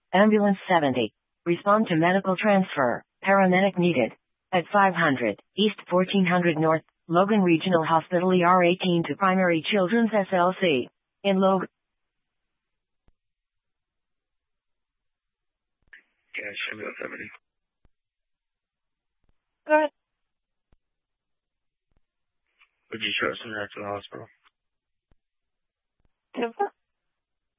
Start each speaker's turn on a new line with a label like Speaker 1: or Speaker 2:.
Speaker 1: Ambulance 70. Respond to medical transfer. Paramedic needed. At 500, East 1400 North, Logan Regional Hospital ER18 to Primary Children's SLC. In Logan.
Speaker 2: Yeah, ambulance 70.
Speaker 1: Go ahead.
Speaker 2: Would you trust him back to the hospital?
Speaker 1: Timber?